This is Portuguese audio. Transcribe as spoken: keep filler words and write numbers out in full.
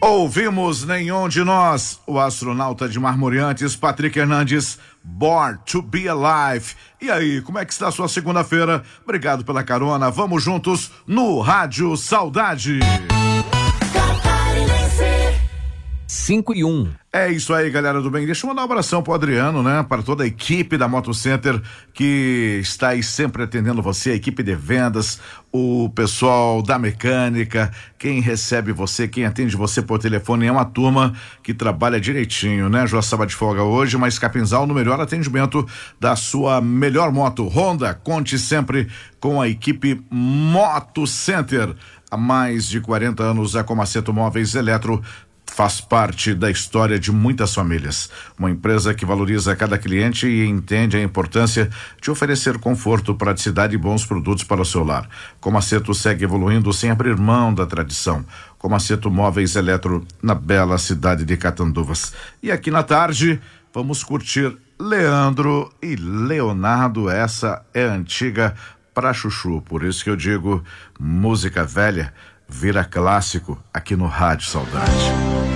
Ouvimos Nenhum de Nós, o astronauta de Marmoriantes, Patrick Hernandes, Born to Be Alive. E aí, como é que está a sua segunda-feira? Obrigado pela carona, vamos juntos no Rádio Saudade. cinco e um. É isso aí, galera do bem. Deixa eu mandar um abração pro Adriano, né? Para toda a equipe da Moto Center que está aí sempre atendendo você, a equipe de vendas, o pessoal da mecânica, quem recebe você, quem atende você por telefone, é uma turma que trabalha direitinho, né? Joaçaba de folga hoje, mas Capinzal no melhor atendimento da sua melhor moto. Honda, conte sempre com a equipe Moto Center. Há mais de quarenta anos, a Comaceto Móveis Eletro faz parte da história de muitas famílias. Uma empresa que valoriza cada cliente e entende a importância de oferecer conforto, praticidade e bons produtos para o seu lar. Comaceto segue evoluindo sem abrir mão da tradição. Comaceto Móveis Eletro, na bela cidade de Catanduvas. E aqui na tarde, vamos curtir Leandro e Leonardo. Essa é antiga pra chuchu, por isso que eu digo, música velha vira clássico aqui no Rádio Saudade.